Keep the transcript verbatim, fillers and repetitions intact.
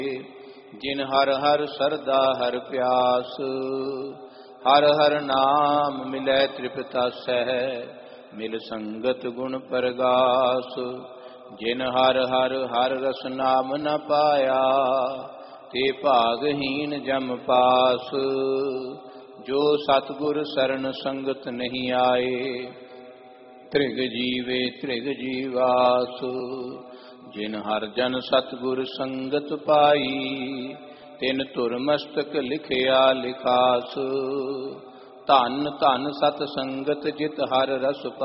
जिन हर हर सरदा हर प्यास, हर हर नाम मिलै तृप्ता सह, मिल संगत गुण परगास। जिन हर हर हर रस नाम न पाया, ते भागहीन जम पास। जो सतगुर शरण संगत नहीं आए, त्रिग जीवे त्रिग जीवास। जिन हर जन सतगुर संगत पाई, तिन धुर मस्तक लिखिया लिखास। धन धन सत संगत जित हर रस